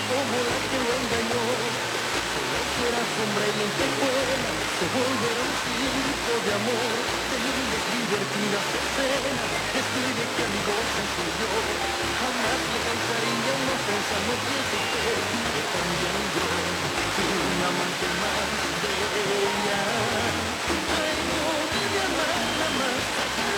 como la que lo engañó. Solo fuera sombra y lentejuela, se volverá un circo de amor, de lindas divertidas escenas, estoy de